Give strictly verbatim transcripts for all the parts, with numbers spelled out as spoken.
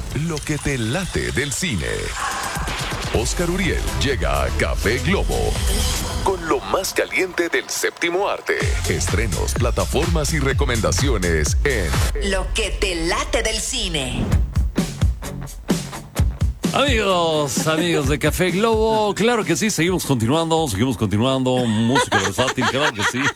lo que te late del cine. Oscar Uriel llega a Café Globo con lo más caliente del séptimo arte. Estrenos, plataformas y recomendaciones en Lo que te late del cine. Amigos, amigos de Café Globo, claro que sí, seguimos continuando, seguimos continuando, música versátil, claro que sí.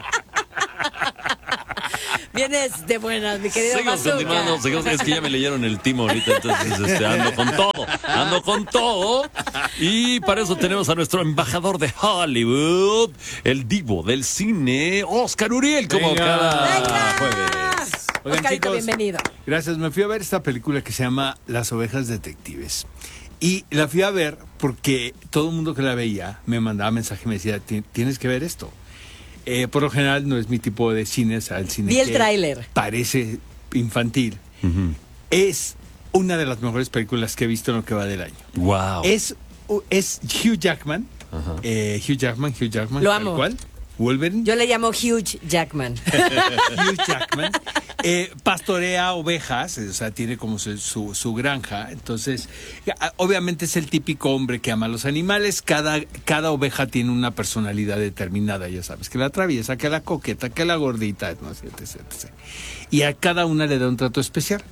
Vienes de buenas, mi querido Seguimos Bazooka. continuando, seguimos, es que ya me leyeron el timo ahorita, entonces este, ando con todo, ando con todo. Y para eso tenemos a nuestro embajador de Hollywood, el divo del cine, Oscar Uriel, como Venga. cada Venga. jueves. Oigan, Oscarito, chicos, bienvenido. Gracias. Me fui a ver esta película que se llama Las ovejas detectives. Y la fui a ver porque todo el mundo que la veía me mandaba mensaje y me decía, tienes que ver esto. Eh, por lo general no es mi tipo de cine, o sea, el cine Vi el que tráiler. parece infantil. Uh-huh. Es una de las mejores películas que he visto en lo que va del año. Wow. Es, es Hugh Jackman. Ajá. Eh, Hugh Jackman, Hugh Jackman. Lo tal amo. cual. Wolverine. Yo le llamo Hugh Jackman. Hugh Jackman eh, pastorea ovejas, o sea, tiene como su, su, su granja. Entonces, obviamente es el típico hombre que ama a los animales. Cada, cada oveja tiene una personalidad determinada, ya sabes, que la traviesa, que la coqueta, que la gordita, no sé, etc, etcétera. Y a cada una le da un trato especial.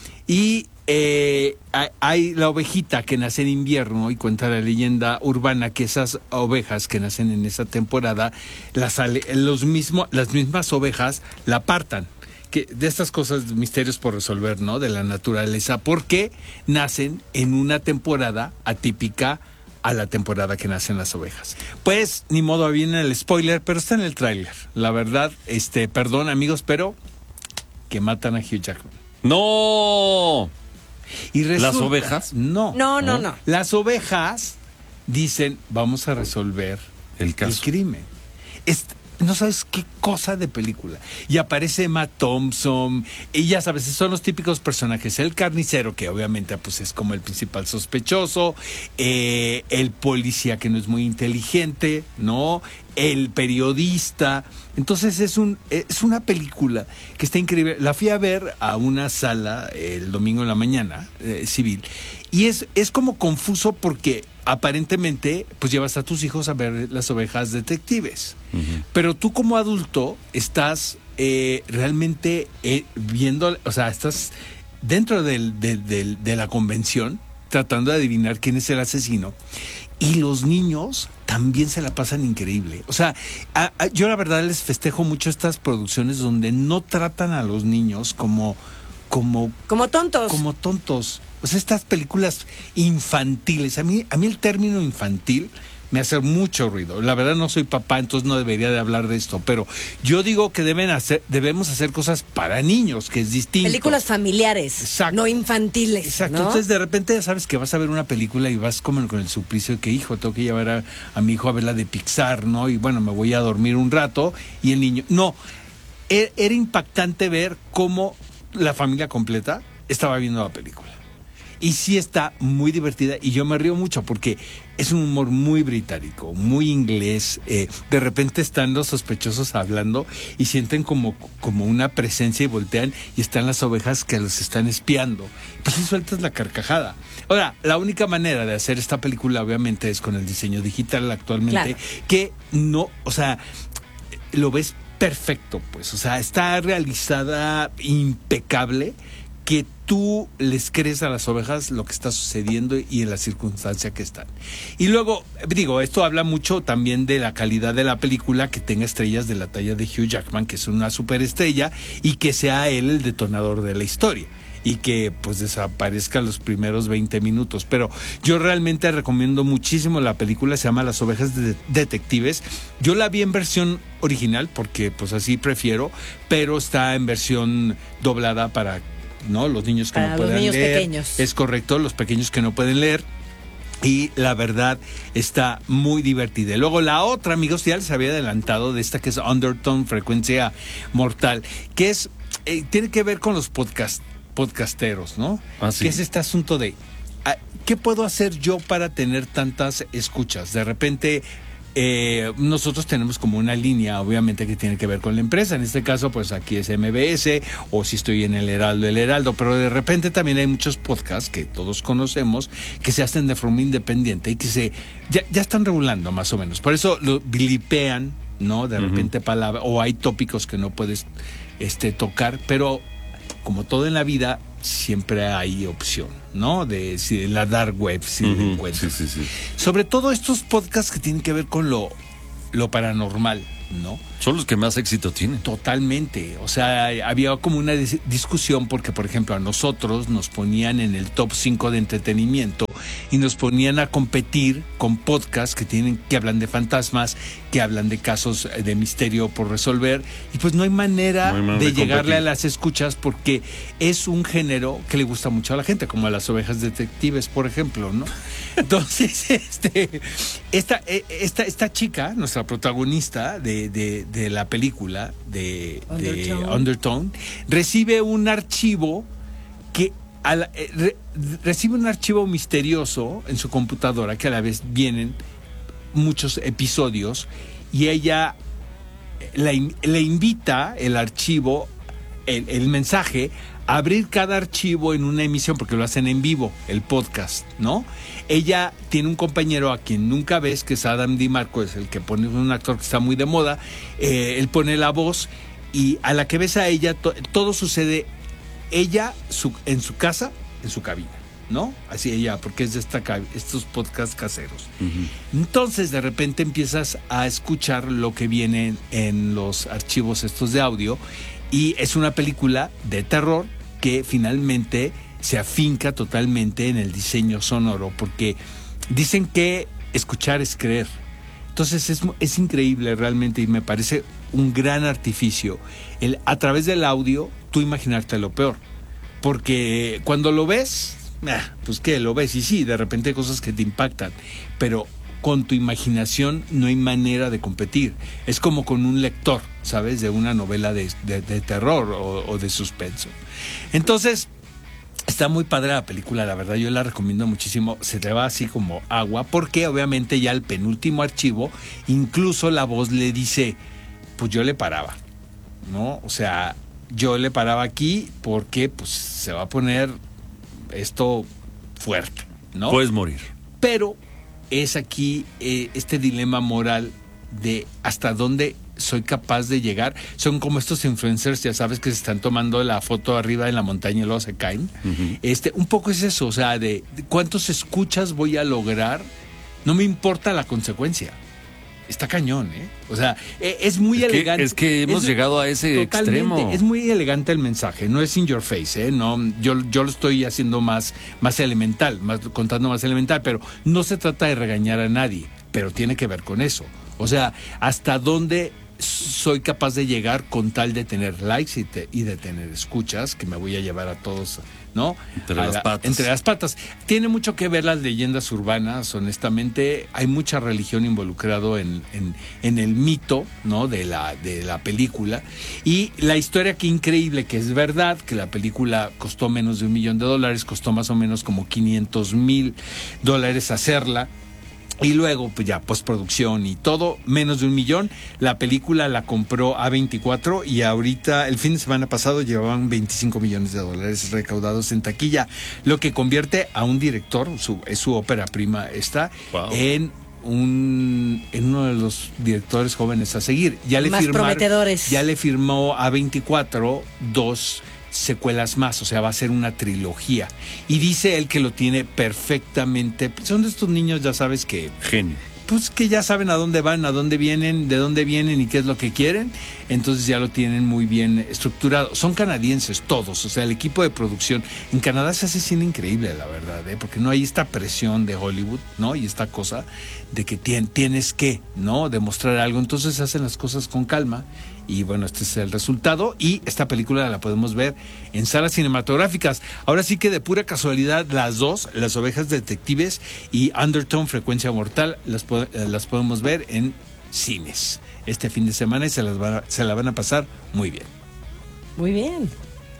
Y eh, hay, hay la ovejita que nace en invierno y cuenta la leyenda urbana que esas ovejas que nacen en esa temporada, las, los mismo, las mismas ovejas la apartan. Que de estas cosas, misterios por resolver, ¿no? De la naturaleza, porque nacen en una temporada atípica a la temporada que nacen las ovejas. Pues, ni modo, viene el spoiler, pero está en el tráiler. La verdad, este, perdón amigos, pero que matan a Hugh Jackman. ¡No! Y resulta, ¿Las ovejas? No. No, no, no. Las ovejas dicen, vamos a resolver El caso. el crimen. Es, no sabes qué cosa de película. Y aparece Emma Thompson, y ya sabes, son los típicos personajes. El carnicero, que obviamente pues es como el principal sospechoso, eh, el policía que no es muy inteligente, ¿no? El periodista. Entonces es un es una película que está increíble. La fui a ver a una sala el domingo en la mañana, eh, civil, y es, es como confuso porque aparentemente pues llevas a tus hijos a ver Las ovejas detectives. Uh-huh. Pero tú como adulto estás eh, realmente eh, viendo, o sea, estás dentro del, del, del, de la convención tratando de adivinar quién es el asesino. Y los niños también se la pasan increíble. O sea, a, a, yo la verdad les festejo mucho estas producciones donde no tratan a los niños como... Como, como tontos. Como tontos. O sea, estas películas infantiles. A mí, a mí el término infantil me hace mucho ruido. La verdad no soy papá, entonces no debería de hablar de esto. Pero yo digo que deben hacer, debemos hacer cosas para niños, que es distinto. Películas familiares, exacto, no infantiles. Exacto. ¿No? Entonces de repente ya sabes que vas a ver una película y vas como con el suplicio de que, hijo, tengo que llevar a, a mi hijo a ver la de Pixar, ¿no? Y bueno, me voy a dormir un rato y el niño... No, era, era impactante ver cómo la familia completa estaba viendo la película. Y sí está muy divertida y yo me río mucho porque es un humor muy británico, muy inglés. Eh, de repente están los sospechosos hablando y sienten como, como una presencia y voltean y están las ovejas que los están espiando. Pues sí sueltas la carcajada. Ahora, la única manera de hacer esta película obviamente es con el diseño digital actualmente, claro, que no, o sea, lo ves perfecto, pues, o sea, está realizada impecable, que tú les crees a las ovejas lo que está sucediendo y en la circunstancia que están. Y luego, digo, esto habla mucho también de la calidad de la película, que tenga estrellas de la talla de Hugh Jackman, que es una superestrella, y que sea él el detonador de la historia. Y que pues desaparezca los primeros veinte minutos. Pero yo realmente recomiendo muchísimo la película, se llama Las ovejas de detectives. Yo la vi en versión original porque pues así prefiero, pero está en versión doblada para, ¿no?, los niños que para no pueden los niños leer. Pequeños. Es correcto, los pequeños que no pueden leer. Y la verdad está muy divertida. Luego la otra, amigos, ya les había adelantado de esta que es Undertone, Frecuencia Mortal, que es eh, tiene que ver con los podcasts podcasteros, ¿no? Ah, sí. Que es este asunto de ¿qué puedo hacer yo para tener tantas escuchas? De repente eh, nosotros tenemos como una línea, obviamente, que tiene que ver con la empresa. En este caso, pues aquí es M B S, o si estoy en el Heraldo, el Heraldo. Pero de repente también hay muchos podcasts que todos conocemos que se hacen de forma independiente y que se ya, ya están regulando más o menos. Por eso lo vilipean, ¿no? De repente uh-huh. palabras, o hay tópicos que no puedes este, tocar, pero como todo en la vida, siempre hay opción, ¿no? De si en la dark web, si uh-huh. lo encuentras. Sí, sí, sí. Sobre todo estos podcasts que tienen que ver con lo, lo paranormal, ¿no? Son los que más éxito tienen. Totalmente. O sea, había como una dis- discusión porque, por ejemplo, a nosotros nos ponían en el top cinco de entretenimiento y nos ponían a competir con podcasts que tienen que hablan de fantasmas, que hablan de casos de misterio por resolver, y pues no hay manera, no hay manera de, de llegarle competir a las escuchas porque es un género que le gusta mucho a la gente, como a las ovejas detectives, por ejemplo, ¿no? Entonces, este esta esta esta chica, nuestra protagonista de, de, de la película de Undertone. de Undertone, recibe un archivo que A la, eh, re, recibe un archivo misterioso en su computadora que a la vez vienen muchos episodios y ella le, le invita el archivo, el, el mensaje, a abrir cada archivo en una emisión porque lo hacen en vivo, el podcast, ¿no? Ella tiene un compañero a quien nunca ves, que es Adam DiMarco, es el que pone un actor que está muy de moda, eh, él pone la voz y a la que ves a ella to, todo sucede ella su, en su casa, en su cabina, ¿no? Así ella, porque es de esta, estos podcasts caseros. Uh-huh. Entonces, de repente empiezas a escuchar lo que viene en los archivos estos de audio y es una película de terror que finalmente se afinca totalmente en el diseño sonoro, porque dicen que escuchar es creer. Entonces, es, es increíble realmente y me parece un gran artificio el a través del audio tú imaginarte lo peor, porque cuando lo ves, pues qué, lo ves y sí, de repente hay cosas que te impactan, pero con tu imaginación no hay manera de competir. Es como con un lector, ¿sabes? De una novela de, de, de terror o, o de suspenso. Entonces, está muy padre la película, la verdad, yo la recomiendo muchísimo. Se te va así como agua, porque obviamente ya el penúltimo archivo, incluso la voz le dice, pues yo le paraba, ¿no? O sea, yo le paraba aquí porque pues se va a poner esto fuerte, ¿no? Puedes morir. Pero es aquí eh, este dilema moral de hasta dónde soy capaz de llegar. Son como estos influencers, ya sabes, que se están tomando la foto arriba en la montaña y luego se caen. Uh-huh. Este, un poco es eso, o sea, de, de cuántos escuchas voy a lograr, no me importa la consecuencia. Está cañón, ¿eh? O sea, es muy es elegante. Que, es que hemos es, llegado a ese extremo. Es muy elegante el mensaje, no es in your face, ¿eh? No, yo, yo lo estoy haciendo más, más elemental, más, contando más elemental, pero no se trata de regañar a nadie, pero tiene que ver con eso. O sea, hasta dónde soy capaz de llegar con tal de tener likes y, te, y de tener escuchas, que me voy a llevar a todos, ¿no? Entre a las la, patas. Entre las patas. Tiene mucho que ver las leyendas urbanas, honestamente. Hay mucha religión involucrado en, en, en el mito, ¿no? De la, de la película. Y la historia, que increíble, que es verdad, que la película costó menos de un millón de dólares, costó más o menos como quinientos mil dólares hacerla. Y luego, pues ya, postproducción y todo, menos de un millón. La película la compró A veinticuatro y ahorita, el fin de semana pasado, llevaban veinticinco millones de dólares recaudados en taquilla, lo que convierte a un director, su, es su ópera prima esta, wow, en un en uno de los directores jóvenes a seguir. Ya le más firmar, prometedores. Ya le firmó A veinticuatro dos secuelas más, o sea, va a ser una trilogía. Y dice él que lo tiene perfectamente. Son de estos niños, ya sabes, que... Genio. Pues que ya saben a dónde van, a dónde vienen, de dónde vienen y qué es lo que quieren. Entonces ya lo tienen muy bien estructurado. Son canadienses todos, o sea, el equipo de producción. En Canadá se hace cine increíble, la verdad, ¿eh? Porque no hay esta presión de Hollywood, ¿no? Y esta cosa de que tien, tienes que, ¿no? Demostrar algo. Entonces hacen las cosas con calma. Y bueno, este es el resultado. Y esta película la podemos ver en salas cinematográficas. Ahora sí que de pura casualidad, las dos, Las ovejas detectives y Undertone, Frecuencia mortal, las, las podemos ver en cines este fin de semana y se las van a, se la van a pasar muy bien. Muy bien.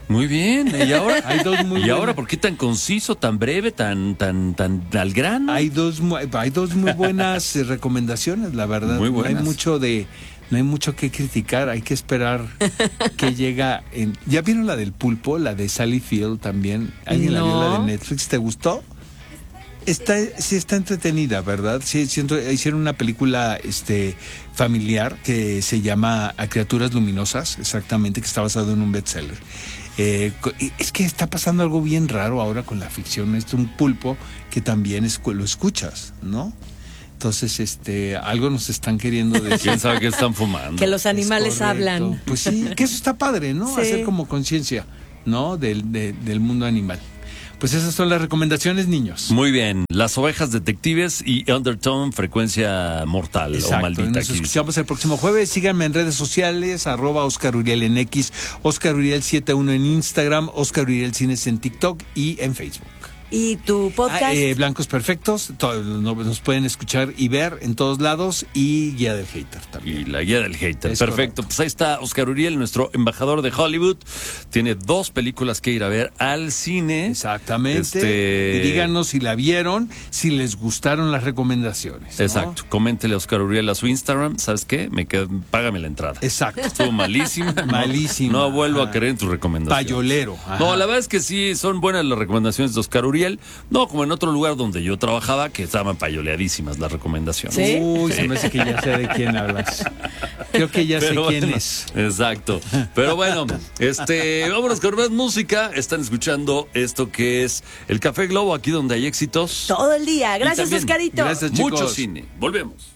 Muy bien. ¿Y ahora? Hay dos muy ¿Y ahora buenas. por qué tan conciso, tan breve, tan, tan, tan al grano? Hay dos, mu- hay dos muy buenas eh, recomendaciones, la verdad. Muy No hay buenas. mucho de, no hay mucho que criticar. Hay que esperar que llega. En, ¿Ya vieron la del pulpo, la de Sally Field también? ¿Alguien la vio, No. la de Netflix? ¿Te gustó? Está, sí está entretenida, ¿verdad? Sí, siento, hicieron una película este, familiar que se llama A Criaturas Luminosas, exactamente, que está basado en un bestseller. Eh, co- y es que está pasando algo bien raro ahora con la ficción. Es un pulpo que también es, lo escuchas, ¿no? Entonces, este, algo nos están queriendo decir. ¿Quién sabe qué están fumando? Que los animales Es correcto. hablan. Pues sí, que eso está padre, ¿no? Sí. Hacer como conciencia, ¿no? Del, de- del mundo animal. Pues esas son las recomendaciones, niños. Muy bien. Las ovejas detectives y Undertone, frecuencia mortal o Exacto. maldita. Nos aquí dice. escuchamos el próximo jueves. Síganme en redes sociales, arroba Oscar Uriel en X, Oscar Uriel setenta y uno en Instagram, Oscar Uriel Cines en TikTok y en Facebook. ¿Y tu podcast? Ah, eh, Blancos Perfectos, to- no- nos pueden escuchar y ver en todos lados, y Guía del Hater también. Y la guía del hater. Es Perfecto. correcto. Pues ahí está Oscar Uriel, nuestro embajador de Hollywood. Tiene dos películas que ir a ver al cine. Exactamente. Este- Y díganos si la vieron, si les gustaron las recomendaciones, ¿no? Exacto. Coméntele a Oscar Uriel a su Instagram. ¿Sabes qué? Me quedo, págame la entrada. Exacto. Estuvo malísima. No- Malísima. No, vuelvo Ajá. a creer en tus recomendaciones. Payolero. Ajá. No, la verdad es que sí, son buenas las recomendaciones de Oscar Uriel. No, como en otro lugar donde yo trabajaba, que estaban payoleadísimas las recomendaciones. ¿Sí? Uy, se me hace que ya sé de quién hablas. Creo que ya sé Pero quién bueno, es. Exacto. Pero bueno, este, vámonos con más música. Están escuchando esto que es el Café Globo, aquí donde hay éxitos. Todo el día. Y Gracias, también- Oscarito. Gracias, Mucho chicos. cine. Volvemos.